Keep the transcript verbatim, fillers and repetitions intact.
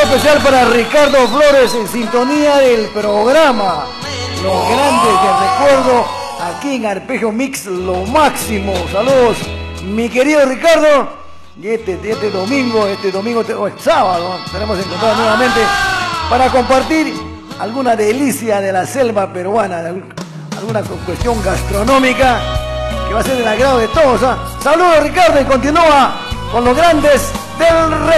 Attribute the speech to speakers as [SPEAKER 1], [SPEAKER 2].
[SPEAKER 1] especial para Ricardo Flores en sintonía del programa Los Grandes del Recuerdo, aquí en Arpegio Mix, lo máximo. Saludos, mi querido Ricardo. Y este, este domingo, este domingo, o el sábado, estaremos encontrados nuevamente para compartir alguna delicia de la selva peruana, alguna cuestión gastronómica que va a ser del agrado de todos, ¿eh? Saludos, Ricardo, y continúa con Los Grandes del Recuerdo.